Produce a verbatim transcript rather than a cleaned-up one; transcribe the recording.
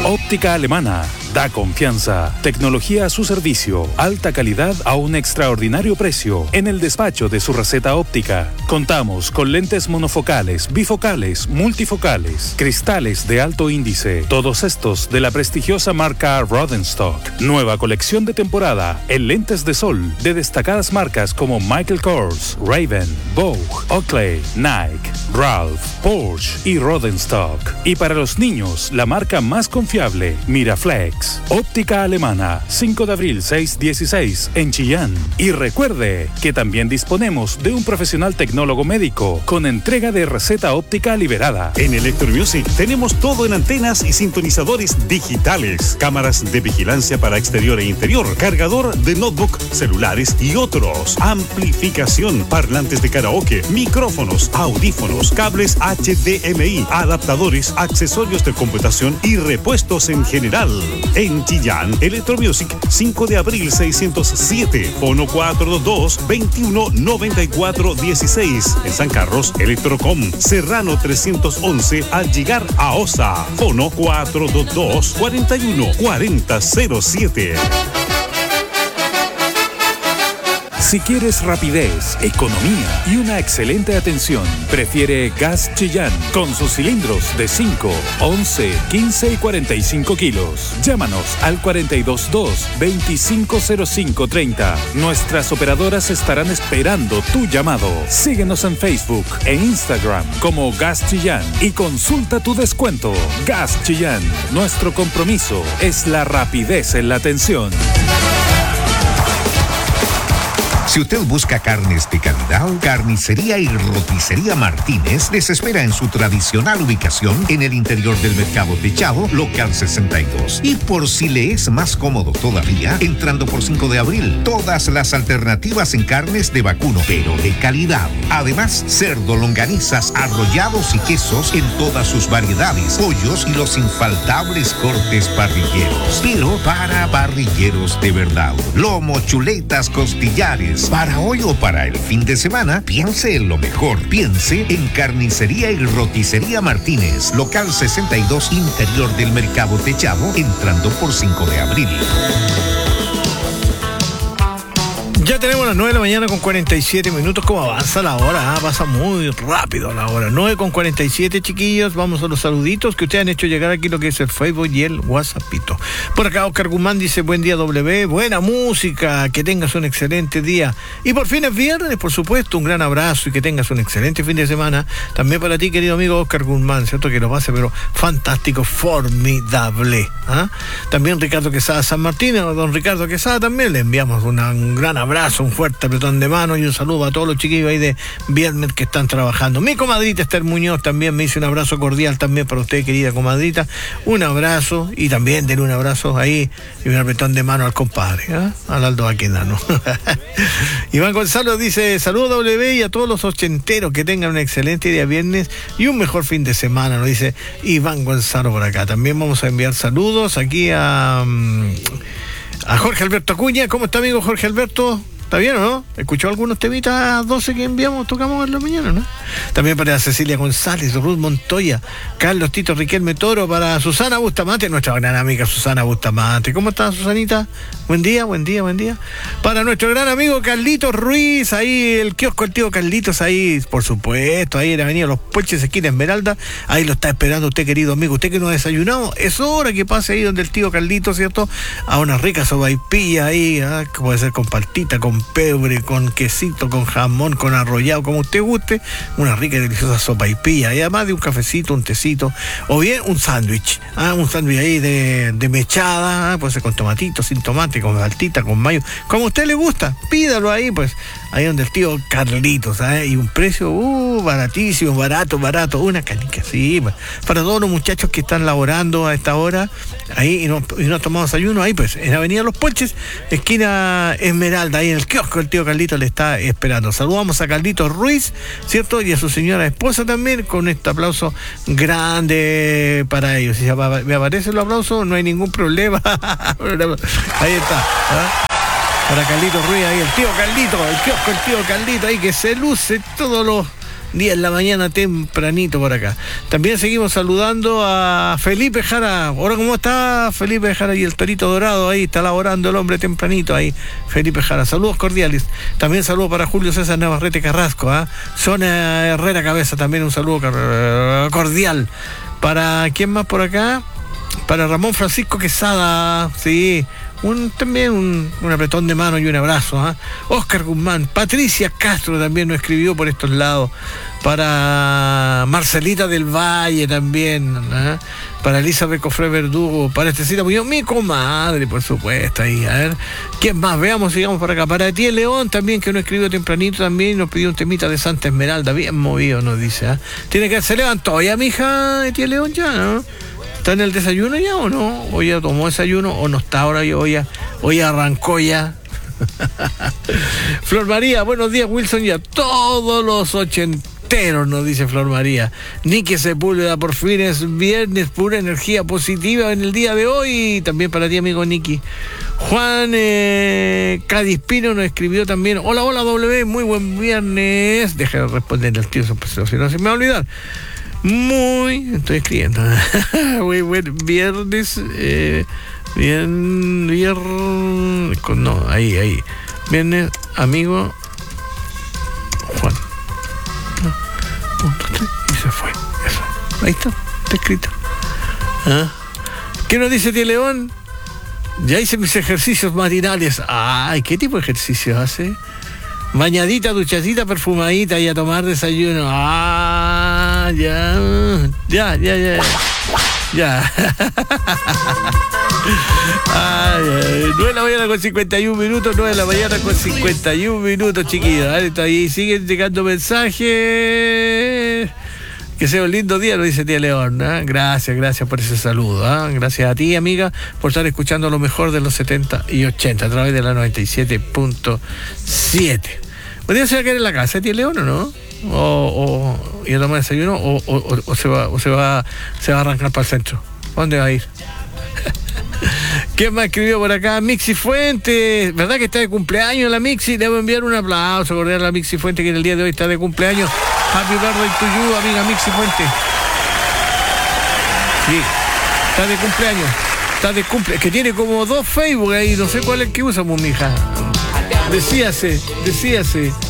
Óptica Alemana. Da confianza. Tecnología a su servicio. Alta calidad a un extraordinario precio. En el despacho de su receta óptica. Contamos con lentes monofocales, bifocales, multifocales, cristales de alto índice. Todos estos de la prestigiosa marca Rodenstock. Nueva colección de temporada en lentes de sol de destacadas marcas como Michael Kors, Ray-Ban, Vogue, Oakley, Nike, Ralph, Porsche y Rodenstock. Y para los niños, la marca más confiable, Miraflex. Óptica Alemana, cinco de abril seiscientos dieciséis en Chillán. Y recuerde que también disponemos de un profesional tecnólogo médico con entrega de receta óptica liberada. En Electromusic tenemos todo en antenas y sintonizadores digitales, cámaras de vigilancia para exterior e interior, cargador de notebook, celulares y otros, amplificación, parlantes de karaoke, micrófonos, audífonos, cables H D M I, adaptadores, accesorios de computación y repuestos en general. En Chillán, Electromusic, cinco de abril seiscientos siete, fono cuatro dos dos, veintiuno noventa y cuatro dieciséis. En San Carlos, Electrocom, Serrano trescientos once, al llegar a Osa, fono cuatro dos dos, cuarenta y uno cuarenta cero siete. Si quieres rapidez, economía y una excelente atención, prefiere Gas Chillán con sus cilindros de cinco, once, quince y cuarenta y cinco kilos. Llámanos al cuarenta y dos dos, veinticinco cero cinco treinta. Nuestras operadoras estarán esperando tu llamado. Síguenos en Facebook e Instagram como Gas Chillán y consulta tu descuento. Gas Chillán, nuestro compromiso es la rapidez en la atención. Si usted busca carnes de calidad, Carnicería y Roticería Martínez les espera en su tradicional ubicación en el interior del Mercado Techado, local sesenta y dos. Y por si le es más cómodo todavía, entrando por cinco de abril, todas las alternativas en carnes de vacuno, pero de calidad. Además, cerdo, longanizas, arrollados y quesos en todas sus variedades, pollos y los infaltables cortes parrilleros. Pero para parrilleros de verdad. Lomo, chuletas, costillares. Para hoy o para el fin de semana, piense en lo mejor. Piense en Carnicería y Roticería Martínez, local sesenta y dos, interior del Mercado Techado, entrando por cinco de abril. Ya tenemos las nueve de la mañana con cuarenta y siete minutos. ¿Cómo avanza la hora? Ah, pasa muy rápido la hora. nueve con cuarenta y siete, chiquillos. Vamos a los saluditos que ustedes han hecho llegar aquí, lo que es el Facebook y el WhatsAppito. Por acá Oscar Guzmán dice: buen día W, buena música, que tengas un excelente día. Y por fin es viernes, por supuesto, un gran abrazo y que tengas un excelente fin de semana. También para ti, querido amigo Oscar Guzmán, ¿cierto? Que lo pase, pero fantástico, formidable. ¿Ah? También Ricardo Quesada San Martín, a don Ricardo Quesada también le enviamos una, un gran abrazo. Un fuerte apretón de mano y un saludo a todos los chiquillos ahí de viernes que están trabajando. Mi comadrita Esther Muñoz también me hizo un abrazo cordial también para usted, querida comadrita. Un abrazo y también denle un abrazo ahí y un apretón de mano al compadre, ¿eh? Al Aldo Aquinano. Iván Gonzalo dice: saludos W y a todos los ochenteros, que tengan un excelente día viernes y un mejor fin de semana, nos dice Iván Gonzalo por acá. También vamos a enviar saludos aquí a... a Jorge Alberto Acuña. ¿Cómo está, amigo Jorge Alberto? ¿Está bien o no? ¿Escuchó algunos temitas doce que enviamos, tocamos en la mañana, no? También para Cecilia González, Ruth Montoya, Carlos Tito Riquelme Toro, para Susana Bustamante, nuestra gran amiga Susana Bustamante. ¿Cómo está, Susanita? Buen día, buen día, buen día. Para nuestro gran amigo Carlitos Ruiz, ahí el kiosco el tío Carlitos, ahí, por supuesto, ahí en la avenida Los Puelches, esquina Esmeralda, ahí lo está esperando usted, querido amigo. Usted que no ha desayunado, es hora que pase ahí donde el tío Carlitos, ¿cierto? A una rica sopaipilla ahí, ¿eh? Que puede ser con paltita, con pebre, con quesito, con jamón, con arrollado, como usted guste, una rica y deliciosa sopaipilla, y además de un cafecito, un tecito, o bien un sándwich, ¿ah? Un sándwich ahí de, de mechada, ¿ah? Puede ser con tomatito, sin tomate, con saltita, con mayo, como a usted le gusta, pídalo ahí, pues, ahí donde el tío Carlitos, ¿sabes? Y un precio, uh, baratísimo, barato, barato, una canica, sí, para todos los muchachos que están laborando a esta hora, ahí, y no, y no tomamos desayuno, ahí pues, en Avenida Los Puelches, esquina Esmeralda, ahí en el kiosco, el tío Carlitos le está esperando. Saludamos a Carlitos Ruiz, ¿cierto? Y a su señora esposa también, con este aplauso grande para ellos. Si me aparece el aplauso, no hay ningún problema. Ahí está, ¿ah? Para Carlitos Ruiz, ahí el tío Carlito, el kiosco, el tío Carlito, ahí que se luce todos los diez de la mañana tempranito por acá. También seguimos saludando a Felipe Jara. Ahora, ¿cómo está Felipe Jara? Y el Torito Dorado ahí, está laborando el hombre tempranito ahí, Felipe Jara. Saludos cordiales. También saludos para Julio César Navarrete Carrasco, ¿eh? Zona Herrera Cabeza, también un saludo cordial. ¿Para quién más por acá? Para Ramón Francisco Quesada, sí. Un, también un, un apretón de mano y un abrazo. ¿eh? Oscar Guzmán, Patricia Castro también nos escribió por estos lados. Para Marcelita del Valle también. ¿eh? Para Elizabeth Cofré Verdugo. Para Estecita Muñoz, mi comadre, por supuesto. Ahí, a ver. ¿Quién más? Veamos, sigamos por acá. Para Etiel León también, que nos escribió tempranito también. Nos pidió un temita de Santa Esmeralda. Bien movido, nos dice. ¿eh? Tiene que se levantó ya, mija, Etiel León, ya, ¿no? ¿Está en el desayuno ya o no? ¿O ya tomó desayuno o no está ahora? O ya, o ya arrancó ya. Flor María, buenos días, Wilson, y a todos los ochenteros, nos dice Flor María. Nicky Sepúlveda, por fin es viernes, pura energía positiva en el día de hoy. También para ti, amigo Nicky. Juan eh, Cadispino nos escribió también. Hola, hola, W, muy buen viernes. Deja de responder al tío, si no se me va a olvidar. Muy, estoy escribiendo. Muy buen viernes. Eh, bien, viernes. No, ahí, ahí. Viernes, amigo Juan. No, un, dos, tres, y se fue. Eso. Ahí está, está escrito. ¿Ah? ¿Qué nos dice Tío León? Ya hice mis ejercicios matinales. Ay, ¿qué tipo de ejercicio hace? Bañadita, duchadita, perfumadita y a tomar desayuno. Ah, ya. Ya, ya, ya. Ya. Ay, ay. nueve de la mañana con cincuenta y un minutos. nueve de la mañana con cincuenta y un minutos, chiquillos. Ahí siguen llegando mensajes. Que sea un lindo día, lo dice Tía León. ¿eh? Gracias, gracias por ese saludo. ¿eh? Gracias a ti, amiga, por estar escuchando lo mejor de los setenta y ochenta a través de la noventa y siete punto siete. ¿Hoy día se va a quedar en la casa, Tía León, o no? O, o ir a tomar desayuno, o, o, o, se va, o se va, se va a arrancar para el centro. ¿Dónde va a ir? ¿Quién más escribió por acá? Mixi Fuentes, ¿verdad que está de cumpleaños la Mixi? Debo enviar un aplauso, cordial a la Mixi Fuentes, que en el día de hoy está de cumpleaños. Happy birthday to you, amiga Mixi Fuentes. Sí, está de cumpleaños. Está de cumpleaños, que tiene como dos Facebook ahí, no sé cuál es el que usa, pues, mija. Decíase, decíase.